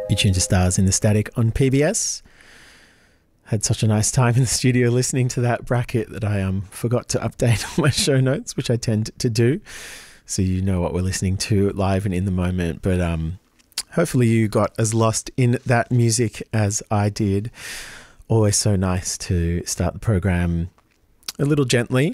You tuned to Stars in the Static on PBS. Had such a nice time in the studio listening to that bracket that I forgot to update on my show notes, which I tend to do. So you know what we're listening to live and in the moment. But hopefully you got as lost in that music as I did. Always so nice to start the program a little gently.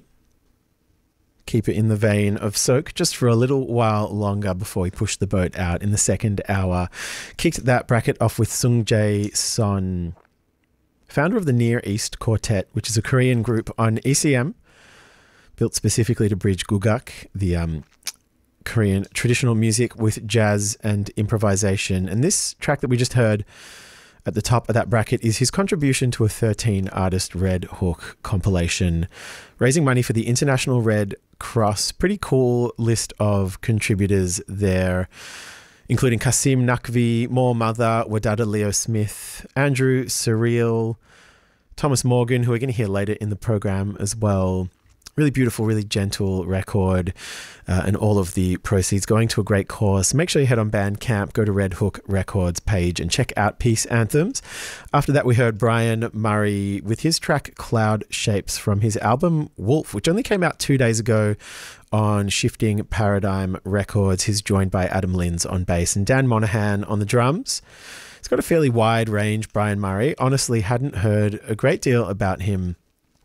Keep it in the vein of Soak just for a little while longer before we push the boat out in the second hour. Kicked that bracket off with Sung Jae Son, founder of the Near East Quartet, which is a Korean group on ECM, built specifically to bridge gugak, the Korean traditional music, with jazz and improvisation. And this track that we just heard at the top of that bracket is his contribution to a 13-artist Red Hook compilation, raising money for the International Red Cross. Pretty cool list of contributors there, including Kasim Nakvi, More Mother, Wadada Leo Smith, Andrew Surreal, Thomas Morgan, who we're going to hear later in the program as well. Really beautiful, really gentle record, and all of the proceeds going to a great cause. Make sure you head on Bandcamp, go to Red Hook Records page and check out Peace Anthems. After that, we heard Brian Murray with his track Cloud Shapes from his album Wolf, which only came out 2 days ago on Shifting Paradigm Records. He's joined by Adam Linz on bass and Dan Monahan on the drums. He's got a fairly wide range, Brian Murray. Honestly, hadn't heard a great deal about him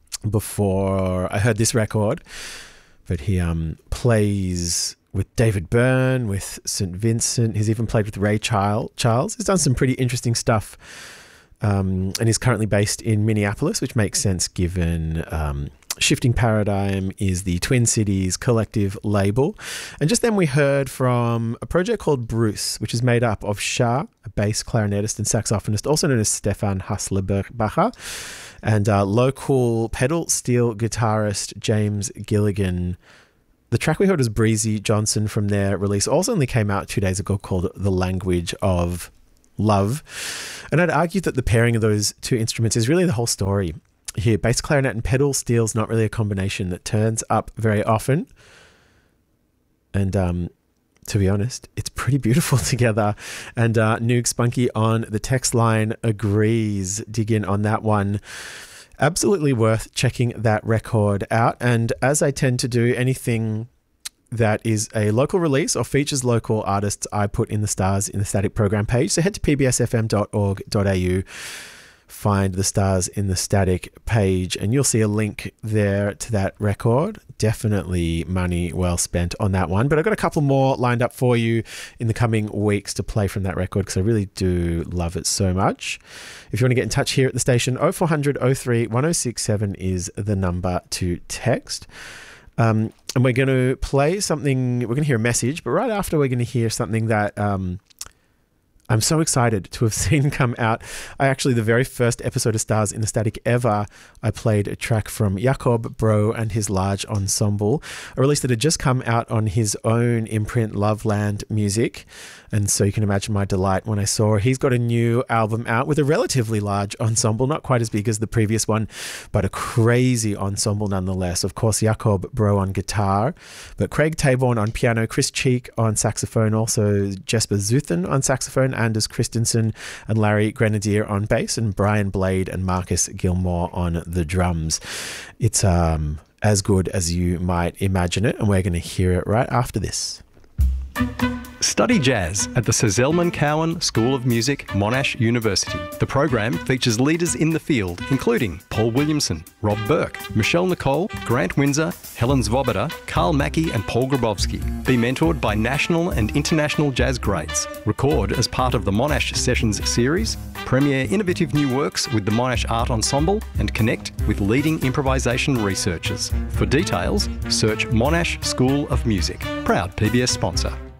before I heard this record, but he plays with David Byrne, with St. Vincent. He's even played with Ray Charles. He's done some pretty interesting stuff, and he's currently based in Minneapolis, which makes sense given Shifting Paradigm is the Twin Cities collective label. And just then we heard from a project called Bruce, which is made up of Shah, a bass clarinetist and saxophonist, also known as Stefan Hasslerbacher, and local pedal steel guitarist James Gilligan. The track we heard was Breezy Johnson from their release. Also only came out 2 days ago, called The Language of Love. And I'd argue that the pairing of those two instruments is really the whole story here. Bass clarinet and pedal steel is not really a combination that turns up very often. And to be honest, it's pretty beautiful together. And Noog Spunky on the text line agrees. Dig in on that one. Absolutely worth checking that record out. And as I tend to do, anything that is a local release or features local artists, I put in the Stars in the Static program page. So head to pbsfm.org.au, find the Stars in the Static page, and you'll see a link there to that record. Definitely money well spent on that one. But I've got a couple more lined up for you in the coming weeks to play from that record, because I really do love it so much. If you want to get in touch here at the station, 0400 03 1067 is the number to text. And we're going to play something, we're going to hear a message, but right after we're going to hear something that I'm so excited to have seen come out. The very first episode of Stars in the Static ever, I played a track from Jakob Bro and his large ensemble, a release that had just come out on his own imprint, Loveland Music. And so you can imagine my delight when I saw he's got a new album out with a relatively large ensemble, not quite as big as the previous one, but a crazy ensemble nonetheless. Of course, Jakob Bro on guitar, but Craig Taborn on piano, Chris Cheek on saxophone, also Jesper Zuthen on saxophone, Anders Christensen and Larry Grenadier on bass, and Brian Blade and Marcus Gilmore on the drums. It's as good as you might imagine it, and we're going to hear it right after this. Study jazz at the Sir Zelman Cowen School of Music, Monash University. The program features leaders in the field, including Paul Williamson, Rob Burke, Michelle Nicole, Grant Windsor, Helen Svoboda, Carl Mackey and Paul Grabowski. Be mentored by national and international jazz greats. Record as part of the Monash Sessions series. Premiere innovative new works with the Monash Art Ensemble and connect with leading improvisation researchers. For details, search Monash School of Music. Proud PBS sponsor.